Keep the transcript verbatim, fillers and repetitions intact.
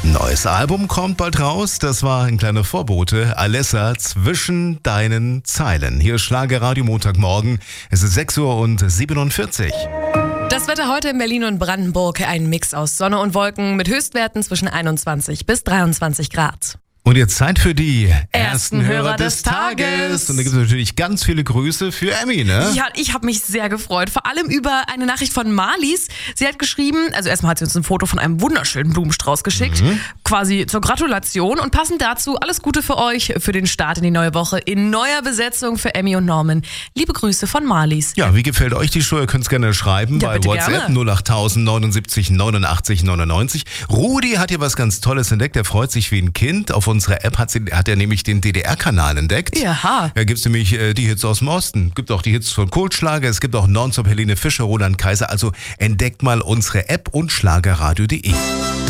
Neues Album kommt bald raus. Das war ein kleiner Vorbote. Alessa, zwischen deinen Zeilen. Hier ist Schlagerradio Montagmorgen. Es ist sechs Uhr siebenundvierzig. Das Wetter heute in Berlin und Brandenburg. Ein Mix aus Sonne und Wolken mit Höchstwerten zwischen einundzwanzig bis dreiundzwanzig Grad. Und jetzt Zeit für die ersten Hörer des Tages. Und da gibt es natürlich ganz viele Grüße für Emmy, ne? Ja, ich habe mich sehr gefreut. Vor allem über eine Nachricht von Marlies. Sie hat geschrieben, also erstmal hat sie uns ein Foto von einem wunderschönen Blumenstrauß geschickt. Mhm. Quasi zur Gratulation. Und passend dazu, alles Gute für euch, für den Start in die neue Woche. In neuer Besetzung für Emmy und Norman. Liebe Grüße von Marlies. Ja, wie gefällt euch die Show? Ihr könnt es gerne schreiben Ja, bei WhatsApp gerne. null acht tausend neunundsiebzig neunundachtzig neunundneunzig. Rudi hat hier was ganz Tolles entdeckt. Er freut sich wie ein Kind. Auf unserer App hat, sie, hat er nämlich den D D R-Kanal entdeckt. Jaha. Da gibt es nämlich äh, die Hits aus dem Osten. Es gibt auch die Hits von Kultschlager. Es gibt auch Nonstop Helene Fischer, Roland Kaiser. Also entdeckt mal unsere App und schlagerradio punkt de.